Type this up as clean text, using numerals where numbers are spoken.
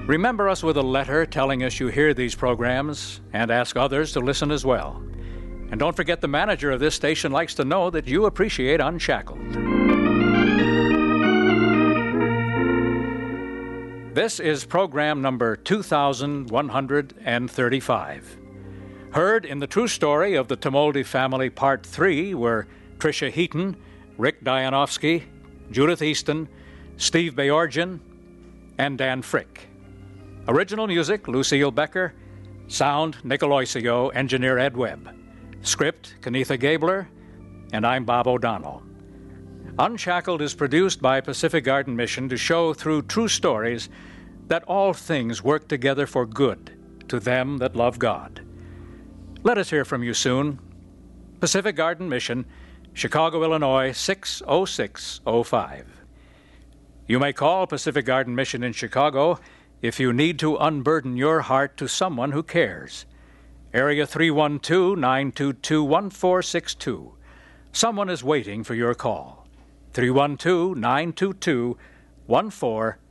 Remember us with a letter telling us you hear these programs and ask others to listen as well. And don't forget the manager of this station likes to know that you appreciate Unshackled. This is program number 2135. Heard in the true story of the Tumoldi family, Part 3, were Tricia Heaton, Rick Dianovsky, Judith Easton, Steve Bayorgian, and Dan Frick. Original music, Lucille Becker. Sound, Nick Aloisio. Engineer, Ed Webb. Script, Kenitha Gabler. And I'm Bob O'Donnell. Unshackled is produced by Pacific Garden Mission to show through true stories that all things work together for good to them that love God. Let us hear from you soon. Pacific Garden Mission, Chicago, Illinois, 60605. You may call Pacific Garden Mission in Chicago if you need to unburden your heart to someone who cares. Area 312-922-1462. Someone is waiting for your call. 312-922-1462.